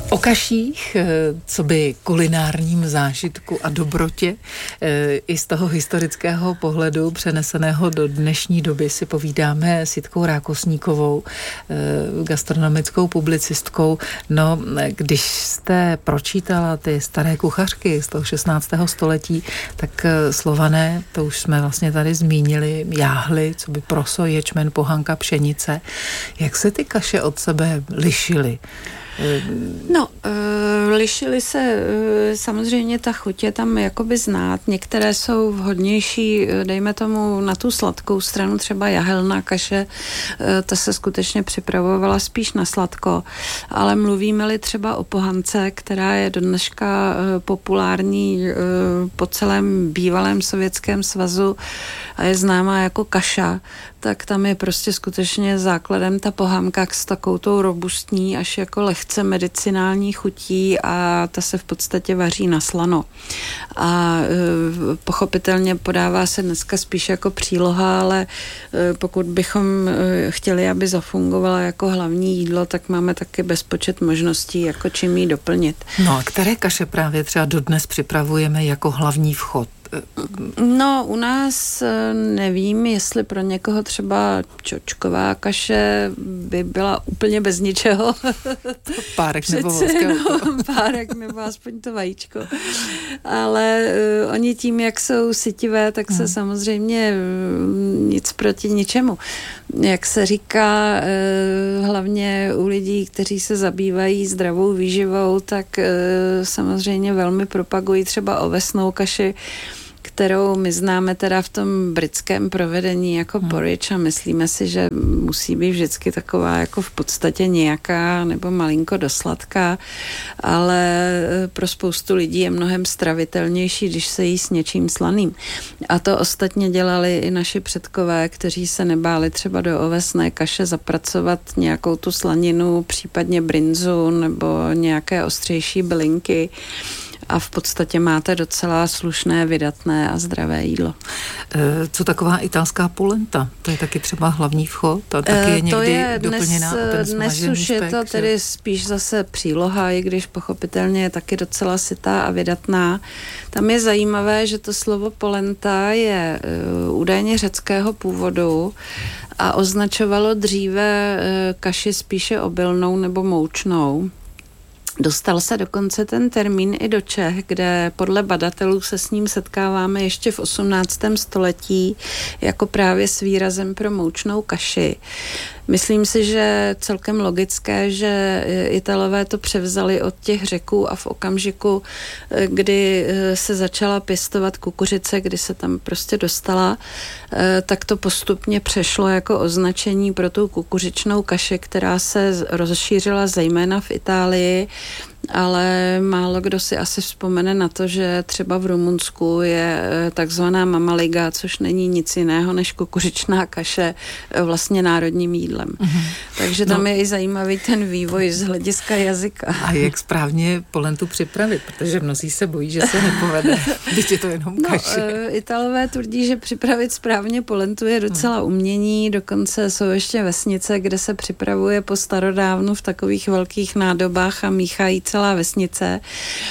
O kaších, co by kulinárním zážitku a dobrotě, i z toho historického pohledu přeneseného do dnešní doby si povídáme s Jitkou Rákosníkovou, gastronomickou publicistkou. No, když jste pročítala ty staré kuchařky z toho 16. století, tak Slované, to už jsme vlastně tady zmínili, jáhly, co by proso, ječmen, pohanka, pšenice. Jak se ty kaše od sebe lišily? No, lišily se, samozřejmě ta chuť je tam jakoby znát, některé jsou vhodnější, dejme tomu na tu sladkou stranu, třeba jahelná kaše, ta se skutečně připravovala spíš na sladko, ale mluvíme-li třeba o pohance, která je do dneška populární po celém bývalém Sovětském svazu a je známá jako kaša, tak tam je prostě skutečně základem ta pohanka s takovou tou robustní až jako lehce medicinální chutí a ta se v podstatě vaří na slano. A pochopitelně podává se dneska spíš jako příloha, ale pokud bychom chtěli, aby zafungovala jako hlavní jídlo, tak máme taky bezpočet možností, jako čím jí doplnit. No a které kaše právě třeba dodnes připravujeme jako hlavní vchod? No, u nás nevím, jestli pro někoho třeba čočková kaše by byla úplně bez ničeho. Párek nebo voského. Párek nebo aspoň to vajíčko. Ale oni tím, jak jsou sytivé, tak se samozřejmě nic proti ničemu. Jak se říká, hlavně u lidí, kteří se zabývají zdravou výživou, tak samozřejmě velmi propagují třeba ovesnou kaši, kterou my známe teda v tom britském provedení jako porridge a myslíme si, že musí být vždycky taková jako v podstatě nějaká nebo malinko dosladká, ale pro spoustu lidí je mnohem stravitelnější, když se jí s něčím slaným. A to ostatně dělali i naši předkové, kteří se nebáli třeba do ovesné kaše zapracovat nějakou tu slaninu, případně brinzu nebo nějaké ostřejší bylinky. A v podstatě máte docela slušné, vydatné a zdravé jídlo. Co taková italská polenta? To je taky třeba hlavní vchod? A taky je někdy doplněná o ten dnes už je to tedy spíš zase příloha, i když pochopitelně je taky docela sytá a vydatná. Tam je zajímavé, že to slovo polenta je údajně řeckého původu a označovalo dříve kaši spíše obilnou nebo moučnou. Dostal se dokonce ten termín i do Čech, kde podle badatelů se s ním setkáváme ještě v 18. století jako právě s výrazem pro moučnou kaši. Myslím si, že celkem logické, že Italové to převzali od těch Řeků a v okamžiku, kdy se začala pěstovat kukuřice, kdy se tam prostě dostala, tak to postupně přešlo jako označení pro tu kukuřičnou kaši, která se rozšířila zejména v Itálii, ale málo kdo si asi vzpomene na to, že třeba v Rumunsku je takzvaná mamaliga, což není nic jiného než kukuřičná kaše vlastně národním jídlem. Takže tam je i zajímavý ten vývoj z hlediska jazyka. A jak správně polentu připravit, protože mnozí se bojí, že se nepovede, když je to jenom kaše. Italové tvrdí, že připravit správně polentu je docela umění, dokonce jsou ještě vesnice, kde se připravuje po starodávnu v takových velkých nádobách a míchají celá vesnice.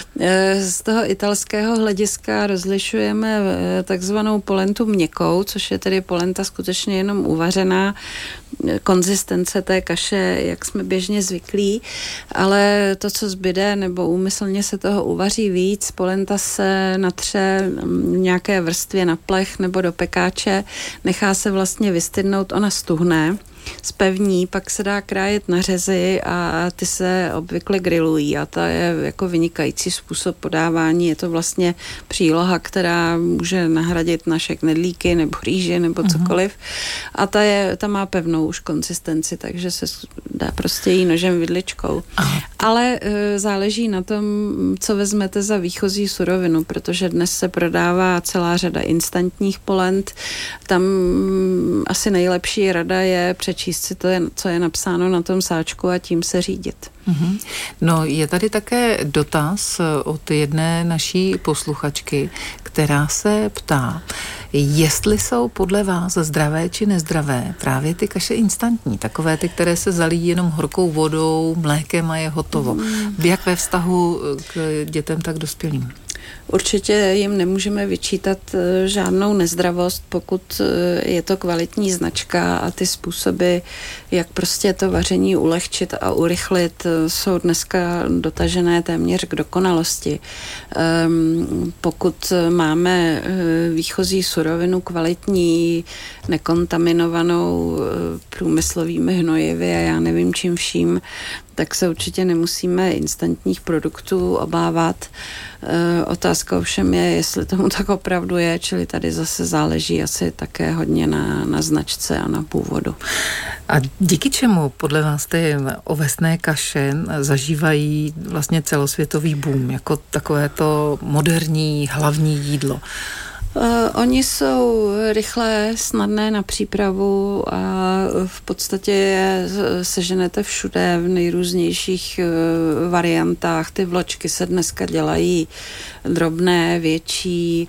Z toho italského hlediska rozlišujeme takzvanou polentu měkkou, což je tedy polenta skutečně jenom uvařená, konzistence té kaše, jak jsme běžně zvyklí, ale to, co zbyde, nebo úmyslně se toho uvaří víc, polenta se natře v nějaké vrstvě na plech nebo do pekáče, nechá se vlastně vystydnout, ona stuhne, zpevní, pak se dá krájet na řezy a ty se obvykle grilují a to je jako vynikající způsob podávání. Je to vlastně příloha, která může nahradit naše knedlíky nebo rýži nebo cokoliv a ta má pevnou už konsistenci, takže se dá prostě jí nožem vidličkou. Ale záleží na tom, co vezmete za výchozí surovinu, protože dnes se prodává celá řada instantních polent. Tam asi nejlepší rada je přečíst si to, co je napsáno na tom sáčku a tím se řídit. No, je tady také dotaz od jedné naší posluchačky, která se ptá, jestli jsou podle vás zdravé či nezdravé právě ty kaše instantní, takové ty, které se zalíjí jenom horkou vodou, mlékem a je hotovo. Jak ve vztahu k dětem, tak dospělým? Určitě jim nemůžeme vyčítat žádnou nezdravost, pokud je to kvalitní značka a ty způsoby, jak prostě to vaření ulehčit a urychlit, jsou dneska dotažené téměř k dokonalosti. Pokud máme výchozí surovinu kvalitní, nekontaminovanou průmyslovými hnojivy a já nevím čím vším, tak se určitě nemusíme instantních produktů obávat. Otázka ovšem je, jestli tomu tak opravdu je, čili tady zase záleží asi také hodně na značce a na původu. A díky čemu podle vás ty ovesné kaše zažívají vlastně celosvětový boom, jako takové to moderní hlavní jídlo? Oni jsou rychlé, snadné na přípravu a v podstatě je seženete všude v nejrůznějších variantách. Ty vločky se dneska dělají drobné, větší,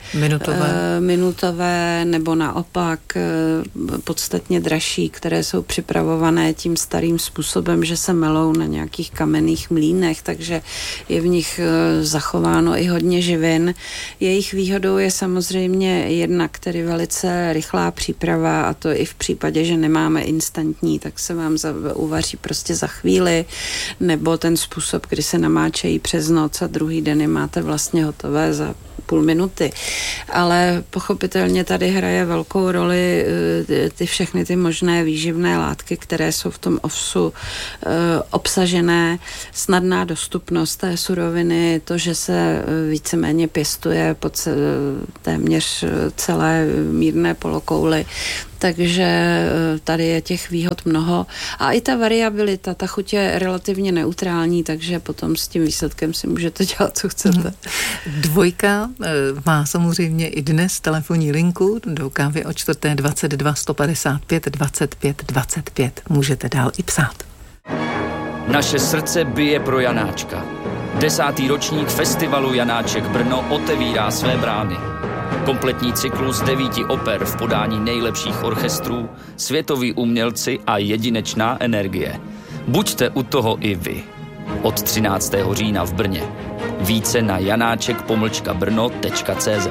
minutové nebo naopak podstatně dražší, které jsou připravované tím starým způsobem, že se melou na nějakých kamenných mlýnech, takže je v nich zachováno i hodně živin. Jejich výhodou je samozřejmě jednak tedy velice rychlá příprava a to i v případě, že nemáme instantní, tak se vám uvaří prostě za chvíli, nebo ten způsob, kdy se namáčejí přes noc a druhý den je máte vlastně hotové za půl minuty. Ale pochopitelně tady hraje velkou roli všechny ty možné výživné látky, které jsou v tom ovsu obsažené, snadná dostupnost té suroviny, to, že se víceméně pěstuje po téměř celé mírné polokouli. Takže tady je těch výhod mnoho. A i ta variabilita, ta chuť je relativně neutrální, takže potom s tím výsledkem si můžete dělat, co chcete. Dvojka má samozřejmě i dnes telefonní linku do kávy o 4. 22 155 25 25. Můžete dál i psát. Naše srdce bije pro Janáčka. 10. ročník festivalu Janáček Brno otevírá své brány. Kompletní cyklus 9 oper v podání nejlepších orchestrů, světoví umělci a jedinečná energie. Buďte u toho i vy. Od 13. října v Brně. Více na janáček-brno.cz.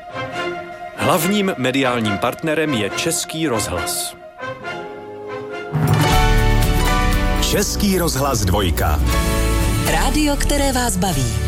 Hlavním mediálním partnerem je Český rozhlas. Český rozhlas 2. Rádio, které vás baví.